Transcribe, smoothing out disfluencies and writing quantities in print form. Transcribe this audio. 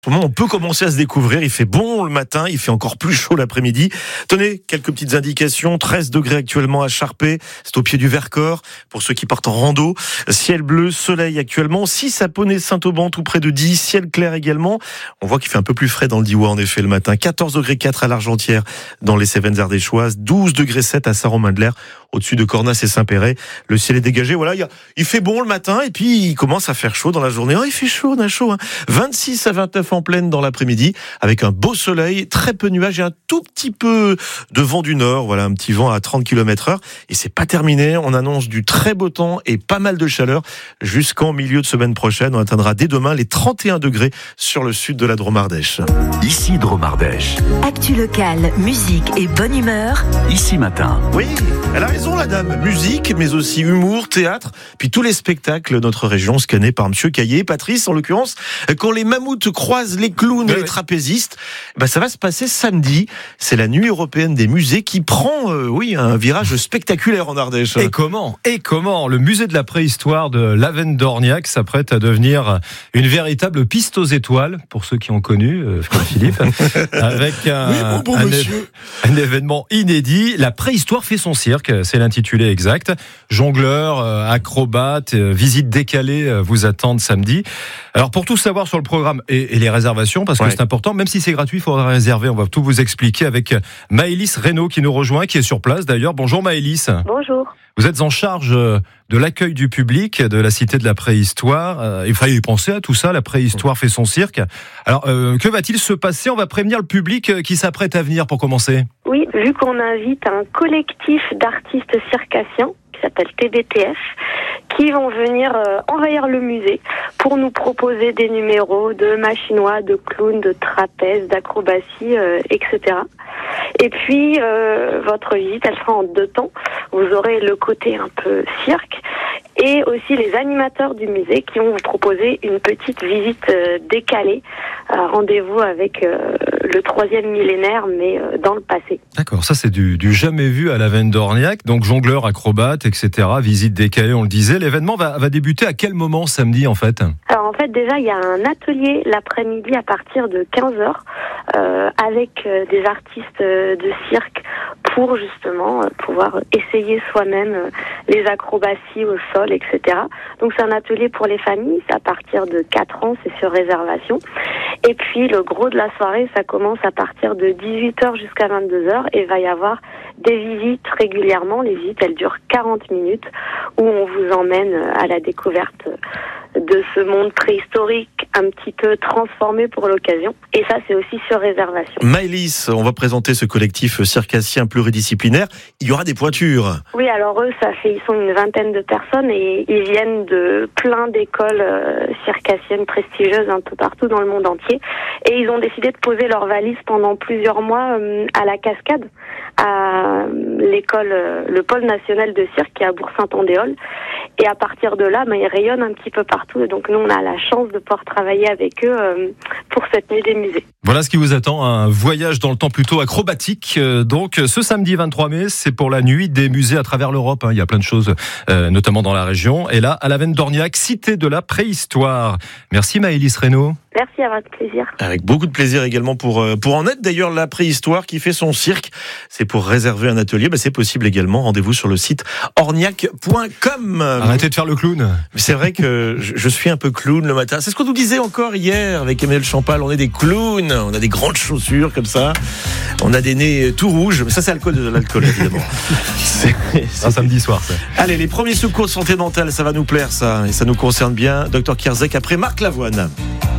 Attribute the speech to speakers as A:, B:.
A: On peut commencer à se découvrir, il fait bon le matin, il fait encore plus chaud l'après-midi. Tenez, quelques petites indications, 13 degrés actuellement à Charpé, c'est au pied du Vercors, pour ceux qui partent en rando. Ciel bleu, soleil actuellement, 6 à Poney-Saint-Auban, tout près de 10, ciel clair également. On voit qu'il fait un peu plus frais dans le Diois en effet le matin, 14 degrés 4 à l'Argentière dans les Cévennes ardéchoises, 12 degrés 7 à Saint-Romain-de-l'Air, au-dessus de Cornas et Saint-Péret. Le ciel est dégagé, voilà, il fait bon le matin et puis il commence à faire chaud dans la journée. Oh, il fait chaud, on a chaud, hein. 26 à 29 en pleine dans l'après-midi, avec un beau soleil, très peu de nuages et un tout petit peu de vent du nord, voilà, un petit vent à 30 km/h. Et c'est pas terminé, on annonce du très beau temps et pas mal de chaleur jusqu'en milieu de semaine prochaine. On atteindra dès demain les 31 degrés sur le sud de la Drôme-Ardèche.
B: Ici Drôme-Ardèche.
C: Actu locale, musique et bonne humeur.
B: Ici Matin.
A: Oui, elle a raison la dame, musique mais aussi humour, théâtre, puis tous les spectacles de notre région scannés par monsieur Caillé, Patrice en l'occurrence. Quand les mammouths croisent les clowns et les trapézistes, ça va se passer samedi. C'est la nuit européenne des musées qui prend un virage spectaculaire en Ardèche.
D: Et comment le musée de la préhistoire de Lavennes-d'Orniac s'apprête à devenir une véritable piste aux étoiles, pour ceux qui ont connu Philippe, avec un événement inédit. La préhistoire fait son cirque, c'est l'intitulé exact. Jongleurs, acrobates, visites décalées vous attendent samedi. Alors pour tout savoir sur le programme et les réservations, parce que c'est important, même si c'est gratuit, il faudra réserver. On va tout vous expliquer avec Maëlys Reynaud qui nous rejoint, qui est sur place d'ailleurs. Bonjour Maëlys.
E: Bonjour. Vous
D: êtes en charge de l'accueil du public de la Cité de la Préhistoire. Il fallait y penser à tout ça, la préhistoire fait son cirque. Alors, que va-t-il se passer ? On va prévenir le public qui s'apprête à venir pour commencer.
E: Oui, vu qu'on invite un collectif d'artistes circassiens qui s'appelle TBTF, qui vont venir envahir le musée pour nous proposer des numéros de machinois, de clowns, de trapèzes, d'acrobatie, etc. Et puis, votre visite, elle sera en 2 temps. Vous aurez le côté un peu cirque et aussi les animateurs du musée qui vont vous proposer une petite visite décalée. Rendez-vous avec le 3e millénaire, mais dans le passé.
D: D'accord, ça c'est du jamais vu à Lavennes-d'Orniac. Donc jongleurs, acrobates, etc. Visite décalée, on le disait. L'événement va débuter à quel moment samedi en fait ?
E: Alors en fait déjà il y a un atelier l'après-midi à partir de 15h avec des artistes de cirque pour justement pouvoir essayer soi-même les acrobaties au sol, etc. Donc c'est un atelier pour les familles, c'est à partir de 4 ans, c'est sur réservation. Et puis le gros de la soirée, ça commence à partir de 18h jusqu'à 22h et il va y avoir des visites régulièrement. Les visites, elles durent 40 minutes où on vous emmène à la découverte de ce monde préhistorique un petit peu transformé pour l'occasion. Et ça, c'est aussi sur réservation.
A: Maëlys, on va présenter ce collectif circassien pluridisciplinaire. Il y aura des pointures.
E: Oui, alors eux, ils sont une 20aine de personnes et ils viennent de plein d'écoles circassiennes prestigieuses un peu partout dans le monde entier. Et ils ont décidé de poser leurs valises pendant plusieurs mois à la Cascade, à l'école, le pôle national de cirque qui est à Bourg-Saint-Andéol. Et à partir de là, ils rayonnent un petit peu partout. Et donc nous, on a la chance de pouvoir travailler avec eux pour cette nuit des musées.
D: Voilà ce qui vous attend, un voyage dans le temps plutôt acrobatique. Donc ce samedi 23 mai, c'est pour la nuit des musées à travers l'Europe. Il y a plein de choses, notamment dans la région. Et là, à Lavennes-d'Orniac, Cité de la Préhistoire. Merci Maëlys Reynaud.
E: Merci, avec plaisir.
A: Avec beaucoup de plaisir également pour en être d'ailleurs la préhistoire qui fait son cirque. C'est pour réserver un atelier, c'est possible également. Rendez-vous sur le site orniac.com.
D: Arrêtez de faire le clown.
A: C'est vrai que je suis un peu clown le matin. C'est ce qu'on nous disait encore hier avec Emmanuel Champal. On est des clowns, on a des grandes chaussures comme ça. On a des nez tout rouges. Mais ça, c'est l'alcool évidemment.
D: C'est un samedi soir. Ça.
A: Allez, les premiers secours de santé mentale, ça va nous plaire ça. Et ça nous concerne bien. Dr Kierzek après Marc Lavoine.